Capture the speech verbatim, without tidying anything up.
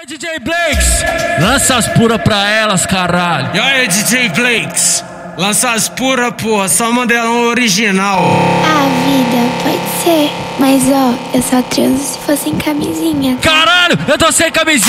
aí, D J Blakes, lança as pura pra elas, caralho. E aí, D J Blakes, lança as pura, porra, só modelão original. Ah, vida, pode ser. Mas ó, eu só transo se fosse em camisinha. Caralho, eu tô sem camisinha.